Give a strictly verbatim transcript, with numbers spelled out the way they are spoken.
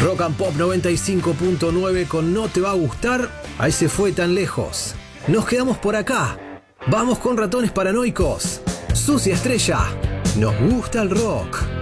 Rock and Pop noventa y cinco punto nueve con No Te Va a Gustar. Ahí se fue tan lejos. Nos quedamos por acá. Vamos con Ratones Paranoicos. Sucia Estrella. Nos gusta el rock.